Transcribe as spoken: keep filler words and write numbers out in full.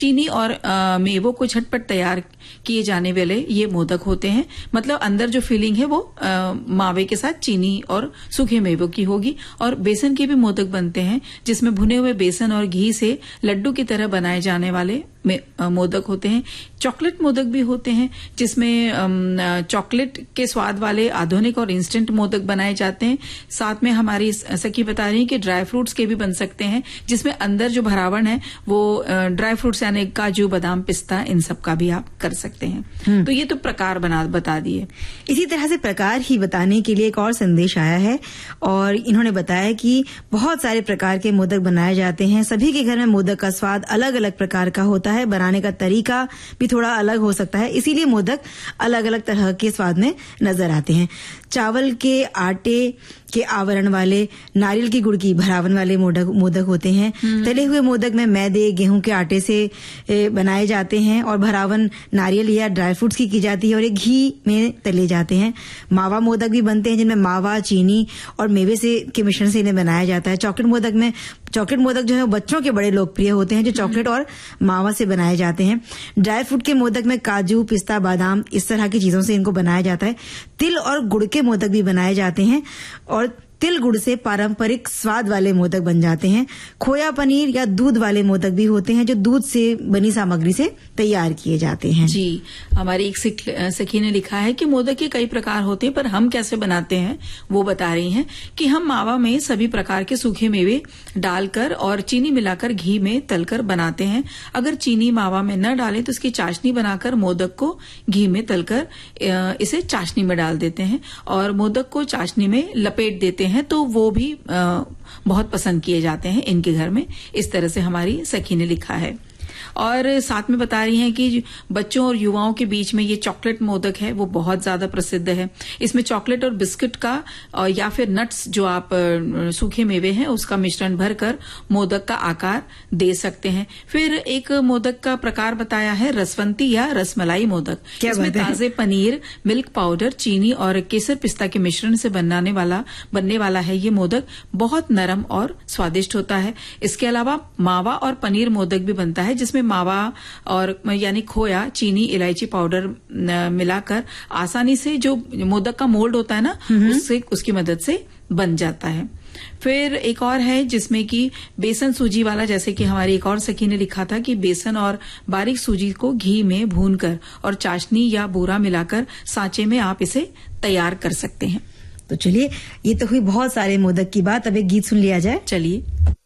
चीनी और आ, मेवों को झटपट तैयार किए जाने वाले ये मोदक होते हैं। मतलब अंदर जो फीलिंग है वो आ, मावे के साथ चीनी और सूखे मेवों की होगी। और बेसन के भी मोदक बनते हैं जिसमें भुने हुए बेसन और घी से लड्डू की तरह बनाए जाने वाले मोदक होते हैं। चॉकलेट मोदक भी होते हैं जिसमें चॉकलेट के स्वाद वाले आधुनिक और इंस्टेंट मोदक बनाए जाते हैं। साथ में हमारी सखी बता रही है कि ड्राई फ्रूट्स के भी बन सकते हैं जिसमें अंदर जो भरावण है वो ड्राई फ्रूट्स यानी काजू बादाम पिस्ता इन सब का भी आप कर सकते हैं। तो ये तो प्रकार बना बता दिए। इसी तरह से प्रकार ही बताने के लिए एक और संदेश आया है और इन्होंने बताया कि बहुत सारे प्रकार के मोदक बनाए जाते हैं। सभी के घर में मोदक का स्वाद अलग अलग प्रकार का होता है, बनाने का तरीका भी थोड़ा अलग हो सकता है, इसीलिए मोदक अलग अलग तरह के स्वाद में नजर आते हैं। चावल के आटे के आवरण वाले, नारियल की गुड़ की भरावन वाले मोदक मोदक होते हैं। तले हुए मोदक में मैदे गेहूं के आटे से बनाए जाते हैं और भरावन नारियल या ड्राई फ्रूट्स की की जाती है और ये घी में तले जाते हैं। मावा मोदक भी बनते हैं जिनमें मावा, चीनी और मेवे से के मिश्रण से इन्हें बनाया जाता है। चॉकलेट मोदक में चॉकलेट मोदक जो है बच्चों के बड़े लोकप्रिय होते हैं जो चॉकलेट और मावा से बनाए जाते हैं। ड्राई फ्रूट के मोदक में काजू, पिस्ता, बादाम इस तरह की चीजों से इनको बनाया जाता है। तिल और गुड़ के मोदक भी बनाए जाते हैं और तिल गुड़ से पारंपरिक स्वाद वाले मोदक बन जाते हैं। खोया पनीर या दूध वाले मोदक भी होते हैं जो दूध से बनी सामग्री से तैयार किए जाते हैं। जी, हमारी एक सखी ने लिखा है कि मोदक के कई प्रकार होते हैं पर हम कैसे बनाते हैं वो बता रही हैं कि हम मावा में सभी प्रकार के सूखे मेवे डालकर और चीनी मिलाकर घी में तलकर बनाते हैं। अगर चीनी मावा में न डालें तो इसकी चाशनी बनाकर मोदक को घी में तलकर इसे चाशनी में डाल देते हैं और मोदक को चाशनी में लपेट देते हैं हैं तो वो भी आ, बहुत पसंद किए जाते हैं इनके घर में। इस तरह से हमारी सखी ने लिखा है। और साथ में बता रही हैं कि बच्चों और युवाओं के बीच में ये चॉकलेट मोदक है वो बहुत ज्यादा प्रसिद्ध है। इसमें चॉकलेट और बिस्किट का या फिर नट्स जो आप सूखे मेवे हैं उसका मिश्रण भरकर मोदक का आकार दे सकते हैं। फिर एक मोदक का प्रकार बताया है रसवंती या रसमलाई मोदक। इसमें ताजे पनीर, मिल्क पाउडर, चीनी और केसर पिस्ता के मिश्रण से बनाने वाला बनने वाला है ये मोदक बहुत नरम और स्वादिष्ट होता है। इसके अलावा मावा और पनीर मोदक भी बनता है जिसमें मावा और यानी खोया, चीनी, इलायची पाउडर मिलाकर आसानी से जो मोदक का मोल्ड होता है ना उससे उसकी मदद से बन जाता है। फिर एक और है जिसमें कि बेसन सूजी वाला, जैसे कि हमारी एक और सखी ने लिखा था कि बेसन और बारीक सूजी को घी में भूनकर और चाशनी या बूरा मिलाकर सांचे में आप इसे तैयार कर सकते हैं। तो चलिए, ये तो हुई बहुत सारे मोदक की बात। अब एक गीत सुन लिया जाए। चलिए।